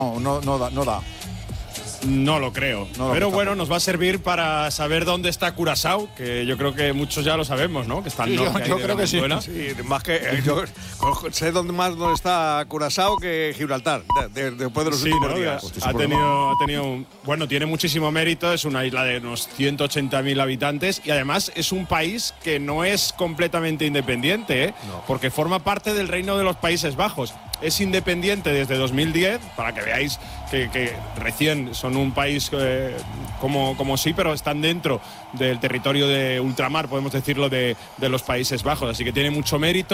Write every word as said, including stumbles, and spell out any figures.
No, no, no da, no da. No lo creo. No lo Pero creo bueno, nos va a servir para saber dónde está Curazao, que yo creo que muchos ya lo sabemos, ¿no? Que está al Sí, yo- norte ahí yo de creo que sí. Venezuela. Sí, más que eh, yo conozco- sé dónde más dónde está Curazao que Gibraltar, de- de- después de los Sí, últimos ¿no? días. Ha tenido, ha tenido un- bueno, tiene muchísimo mérito, es una isla de unos ciento ochenta mil habitantes y además es un país que no es completamente independiente, ¿eh? Porque forma parte del Reino de los Países Bajos. Es independiente desde dos mil diez, para que veáis que, que recién son un país eh, como, como sí, pero están dentro del territorio de ultramar, podemos decirlo, de, de los Países Bajos. Así que tiene mucho mérito.